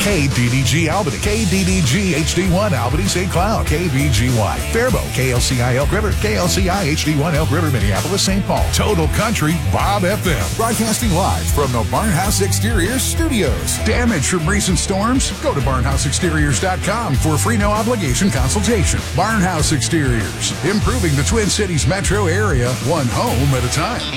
KDDG Albany, KDDG HD1 Albany St. Cloud, KBGY Faribault, KLCI Elk River, KLCI HD1 Elk River Minneapolis St. Paul. Total Country Bob FM. Broadcasting live from the Barnhouse Exteriors studios. Damage from recent storms? Go to barnhouseexteriors.com for a free no obligation consultation. Barnhouse Exteriors, improving the Twin Cities metro area, one home at a time.